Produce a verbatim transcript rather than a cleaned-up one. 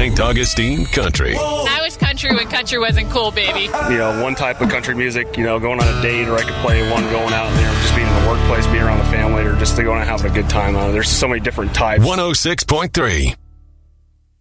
Saint Augustine Country. I was country when country wasn't cool, baby. You know, one type of country music, you know, going on a date, or I could play one going out there, just being in the workplace, being around the family, or just to go and having a good time. Uh, there's so many different types. one oh six point three